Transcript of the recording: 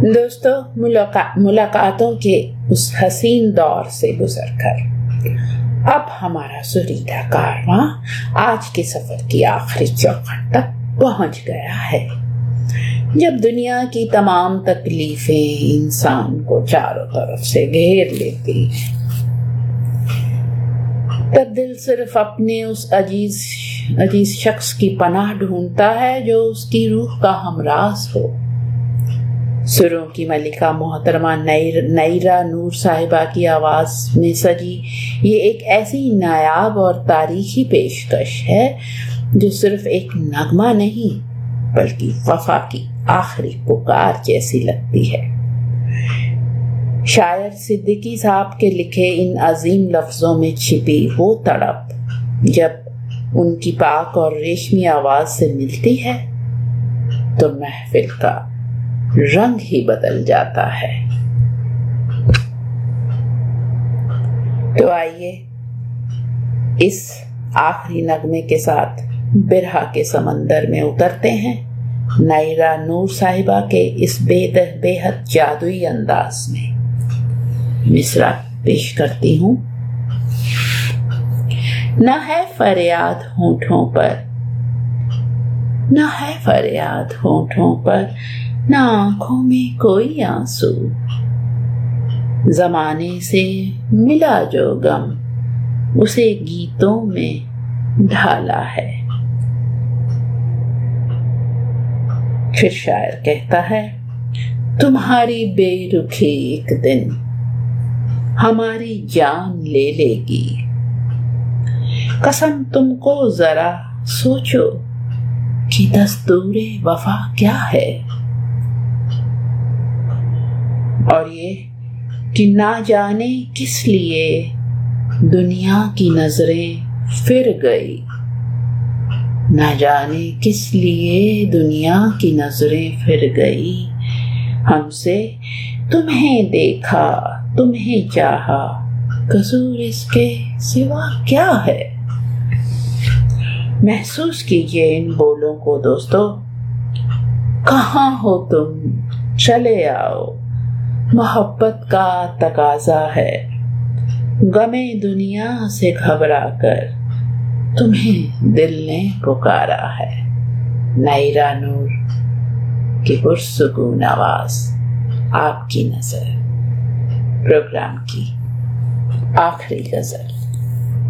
دوستو، ملاقاتوں کے اس حسین دور سے گزر کر اب ہمارا سریلا کارواں آج کے سفر کی آخری چوکھٹ تک پہنچ گیا ہے، جب دنیا کی تمام تکلیفیں انسان کو چاروں طرف سے گھیر لیتی ہیں، تب دل صرف اپنے اس عزیز شخص کی پناہ ڈھونڈتا ہے جو اس کی روح کا ہمراز ہو۔ سروں کی ملکہ محترمہ نیرا نور صاحبہ کی آواز میں سجی یہ ایک ایسی نایاب اور تاریخی پیشکش ہے جو صرف ایک نغمہ نہیں بلکہ وفا کی آخری پکار جیسی لگتی ہے۔ شاعر صدیقی صاحب کے لکھے ان عظیم لفظوں میں چھپی وہ تڑپ جب ان کی پاک اور ریشمی آواز سے ملتی ہے تو محفل کا رنگ ہی بدل جاتا ہے۔ تو آئیے اس آخری نغمے کے ساتھ برہا کے سمندر میں اترتے ہیں، نیرا نور صاحبہ کے اس بے حد جادوئی انداز میں۔ مصرع پیش کرتی ہوں۔ نہ ہے فریاد ہونٹوں پر، نہ ہے فریاد ہونٹوں پر، نہ آنکھوں میں کوئی آنسو، زمانے سے ملا جو غم اسے گیتوں میں ڈھالا ہے۔ پھر شاعر کہتا ہے، تمہاری بے رخی ایک دن ہماری جان لے لے گی، قسم تم کو ذرا سوچو کہ دستور وفا کیا ہے، اور یہ کہ نہ جانے کس لیے دنیا کی نظریں پھر گئی، نہ جانے کس لیے دنیا کی نظریں پھر گئی، ہم سے تمہیں دیکھا تمہیں چاہا، قصور اس کے سوا کیا ہے۔ محسوس کیجئے ان بولوں کو دوستو، کہاں ہو تم چلے آؤ، محبت کا تقاضا ہے، غمِ دنیا سے گھبرا کر تمہیں دل نے پکارا ہے۔ نیرا نور کی پرسکون آواز، آپ کی نظر، پروگرام کی آخری غزل۔